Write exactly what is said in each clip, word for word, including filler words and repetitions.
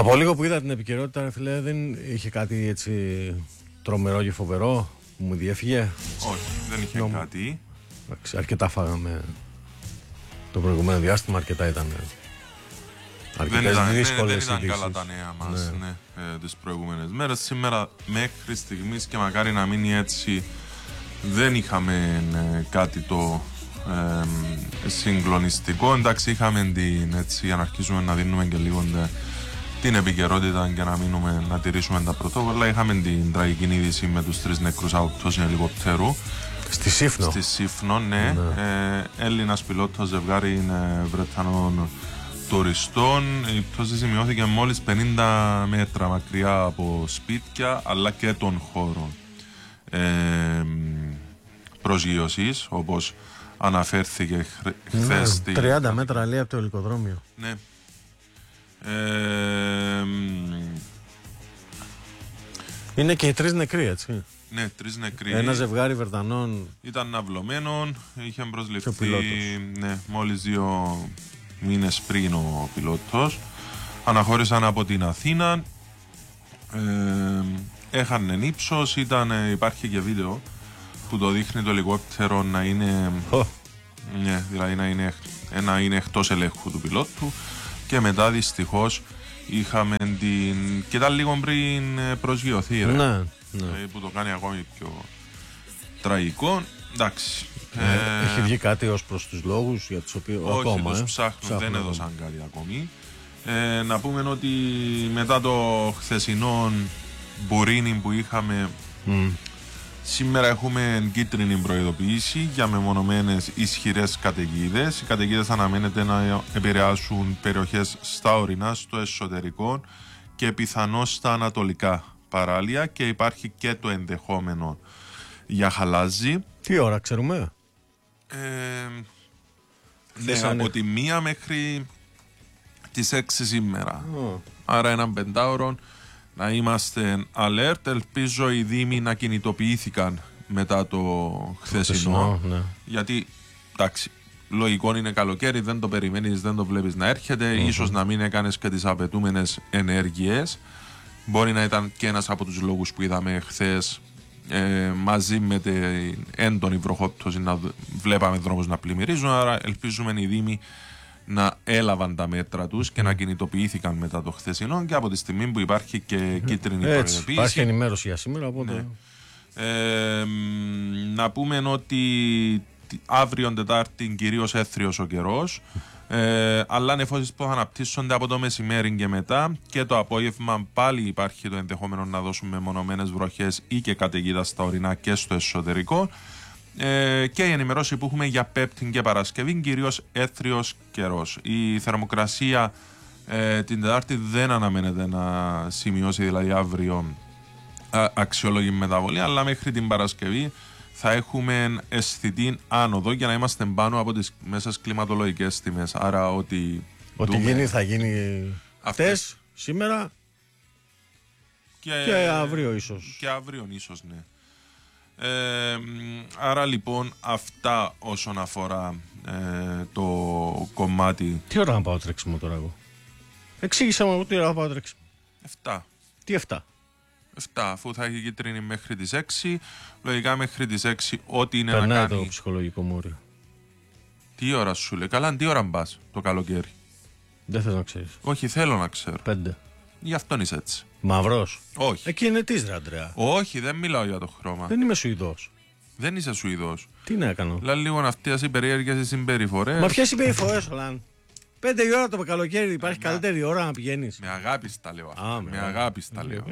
Από λίγο που είδα την επικαιρότητα, ρε φίλε, δεν είχε κάτι έτσι τρομερό και φοβερό που μου διέφυγε? Όχι, δεν είχε Νομ... κάτι. Αρκετά φάγαμε το προηγούμενο διάστημα, αρκετά ήταν. Δεν ήταν, ναι, δεν ήταν καλά τα νέα μας, ναι. Ναι, ε, τις προηγούμενες μέρες. Σήμερα μέχρι στιγμής, και μακάρι να μείνει έτσι, δεν είχαμε ε, κάτι το ε, συγκλονιστικό. Εντάξει, είχαμε την, έτσι, για να αρχίσουμε να δίνουμε και λίγο τε, την επικαιρότητα και να μείνουμε να τηρήσουμε τα πρωτόκολλα. Είχαμε την τραγική είδηση με τους τρεις νεκρούς από πτώση ελικοπτέρου. Στη Σύφνο. Στη Σύφνο, ναι. ναι. Ε, Έλληνας πιλότος, ζευγάρι είναι Βρετανών τουριστών. Η πτώση σημειώθηκε μόλις πενήντα μέτρα μακριά από σπίτια αλλά και των χώρων ε, προσγείωσης, όπως αναφέρθηκε χθες. Ναι, τριάντα μέτρα λέει από το ελικοδρόμιο. Ναι. Ε, είναι και οι τρεις νεκροί, έτσι. Ναι, τρεις νεκροί. Ένα ζευγάρι Βρετανών ήταν ναυλωμένων, είχε προσληφθεί ναι, μόλις δύο μήνες πριν ο πιλότος. Αναχώρησαν από την Αθήνα, ε, έχανε ύψος, ήταν, υπάρχει και βίντεο που το δείχνει το ελικόπτερο να είναι, oh. ναι, δηλαδή να είναι, να είναι εκτός ελέγχου του πιλότου, και μετά δυστυχώς είχαμε την, και ήταν λίγο πριν προσγειωθεί, ρε, ναι, ναι. Ε, που το κάνει ακόμη πιο τραγικό. Εντάξει. Ε, ε, έχει βγει κάτι ως προς τους λόγους για τους οποίους όχι, ακόμα τους ε, ψάχνουν, ψάχνουν, δεν έδωσαν κάτι ακόμη. Ε, να πούμε ότι μετά το χθεσινό μπουρίνι που είχαμε, mm. σήμερα έχουμε κίτρινη προειδοποίηση για μεμονωμένες ισχυρές καταιγίδες. Οι καταιγίδες αναμένεται να επηρεάσουν περιοχές στα ορεινά, στο εσωτερικό και πιθανώς στα ανατολικά παράλια, και υπάρχει και το ενδεχόμενο για χαλάζι. Τι ώρα ξέρουμε? Ε, ναι, από τη μία μέχρι τις έξι σήμερα. Oh. Άρα έναν πεντάωρο να είμαστε alert. Ελπίζω οι δήμοι να κινητοποιήθηκαν μετά το χθεσινό. Ναι. Γιατί, εντάξει, λογικό είναι καλοκαίρι, δεν το περιμένεις, δεν το βλέπεις να έρχεται. Mm-hmm. Ίσως να μην έκανες και τις απαιτούμενες ενέργειες. Μπορεί να ήταν και ένας από τους λόγους που είδαμε χθες, ε, μαζί με την έντονη βροχόπτωση, να βλέπαμε δρόμους να πλημμυρίζουν. Άρα ελπίζουμε οι δήμοι να έλαβαν τα μέτρα τους και να κινητοποιήθηκαν μετά το χθεσινό, και από τη στιγμή που υπάρχει και κίτρινη προειδοποίηση. Υπάρχει ενημέρωση για σήμερα, οπότε. Ναι. Ε, να πούμε ότι αύριο Τετάρτη κυρίως έθριος ο καιρός, ε, αλλά νεφώσεις που θα αναπτύσσονται από το μεσημέρι και μετά, και το απόγευμα πάλι υπάρχει το ενδεχόμενο να δώσουμε μονομένες βροχές ή και καταιγίδα στα ορεινά και στο εσωτερικό. Ε, και η ενημερώση που έχουμε για Πέμπτη και Παρασκευή, κυρίως έθριος καιρός. Η θερμοκρασία ε, την Τετάρτη δεν αναμένεται να σημειώσει, δηλαδή αύριο, α, αξιόλογη μεταβολή, αλλά μέχρι την Παρασκευή θα έχουμε αισθητή άνοδο για να είμαστε πάνω από τις μέσες κλιματολογικές τιμές. Άρα ότι Ό,τι γίνει θα γίνει χτες, σήμερα και, και αύριο ίσως. Και αύριο ίσως, ναι. Ε, άρα λοιπόν αυτά όσον αφορά ε, το κομμάτι. Τι ώρα να πάω τρέξιμο τώρα εγώ? Εξήγησα μου τι ώρα να πάω τρέξιμο. εφτά. Τι εφτά? εφτά, αφού θα έχει κίτρινη μέχρι τις έξι. Λογικά μέχρι τις έξι ό,τι είναι. Περνάει να κάνει. Το ψυχολογικό μου όριο. Τι ώρα σου λέει? Καλά, τι ώρα μπας το καλοκαίρι? Δεν θέλω να ξέρεις. Όχι, θέλω να ξέρω. Πέντε. Γι' αυτόν είσαι έτσι. Μαυρός? Όχι. Εκεί είναι της ρε Αντρέα. Όχι, δεν μιλάω για το χρώμα. Δεν είμαι Σουηδός. Δεν είσαι Σουηδός. Τι να έκανα? Λέει λίγο αυτές οι περίεργες συμπεριφορές. Μα ποιες συμπεριφορές, Ολάν? Πέντε η ώρα το καλοκαίρι, υπάρχει με καλύτερη ώρα να πηγαίνεις? Με αγάπη στα λέω. Α, με αγάπη στα λέω.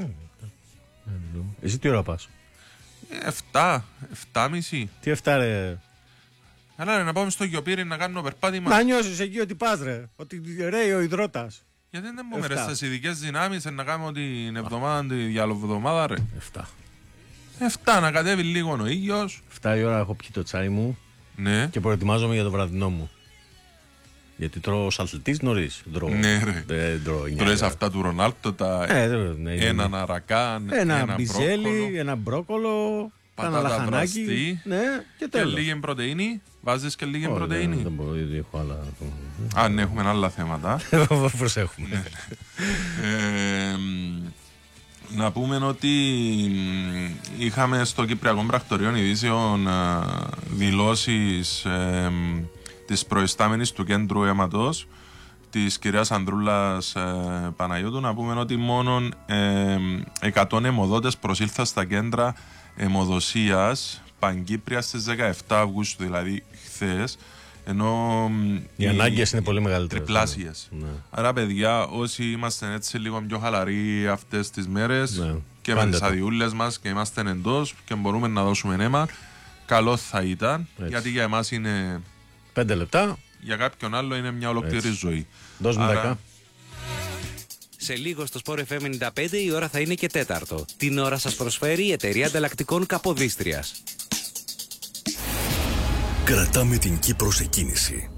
Εσύ τι ώρα πας? Εφτά, εφτά μισή. Τι εφτά ρε? Καλά ρε, να πάμε στο Γιοπύρι να κάνουμε περπάτημα. Να νιώσεις εκεί ότι πας ρε, ότι ρέει ο υδρότας. Γιατί δεν μου μερές στις ειδικές δυνάμεις να κάνουμε την εβδομάδα, τη διαλοβδομάδα ρε. Εφτά. Εφτά, να κατέβει λίγο ο ήλιος. Εφτά η ώρα έχω πιει το τσάι μου, ναι, και προετοιμάζομαι για το βραδινό μου. Γιατί τρώω σαλτιτής νωρίς. Ναι ρε. Τρώες αυτά του Ρονάλτο, τα ε, ναι, έναν αρακά, ένα, ένα μπιζέλι, μπρόκολο, ένα μπρόκολο, πατάτα βραστή, ναι, και τέλος. Και λίγη πρωτεΐνη. Βάζεις και λίγη oh, πρωτεΐνη. Δεν μπορώ, ήδη έχω άλλα. Αν έχουμε άλλα θέματα. Προσέχουμε. Να πούμε ότι είχαμε στο Κυπριακό Πρακτορείο Ειδήσεων δηλώσεις ε, της προϊστάμενης του Κέντρου Αίματος, της κυρίας Ανδρούλας ε, Παναγιώτου. Να πούμε ότι μόνο ε, εκατό αιμοδότες προσήλθαν στα κέντρα αιμοδοσίας Παγκύπρια στις δεκαεφτά Αυγούστου, δηλαδή χθες. Ενώ οι ανάγκες είναι πολύ μεγαλύτερες. Τριπλάσιες. Ναι. Άρα, παιδιά, όσοι είμαστε έτσι λίγο πιο χαλαροί αυτές τις μέρες, ναι, και με τις αδιούλες μας και είμαστε εντός και μπορούμε να δώσουμε αίμα, καλό θα ήταν. Έτσι. Γιατί για εμάς είναι πέντε λεπτά. Για κάποιον άλλο είναι μια ολόκληρη έτσι ζωή. Δώσουμε Άρα... δεκά. Σε λίγο στο Sport εφ εμ ενενήντα πέντε η ώρα θα είναι και τέταρτο. Την ώρα σας προσφέρει η εταιρεία ανταλλακτικών Καποδίστριας. Κρατάμε την Κύπρο σε κίνηση.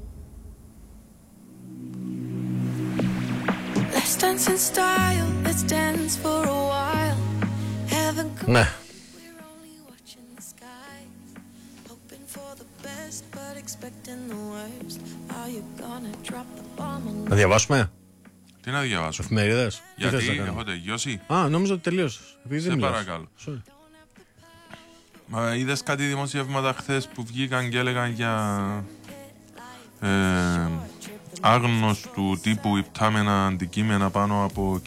Ναι. Να διαβάσουμε. Τι να διαβάσουμε? Εφημερίδες. Γιατί έχω τελειώσει. Α, νόμιζα ότι τελείωσες. Σε παρακαλώ. Sorry. Μα είδες κάτι δημοσιεύματα χθες που βγήκαν και έλεγαν για ε, άγνωστου τύπου υπτάμενα αντικείμενα πάνω από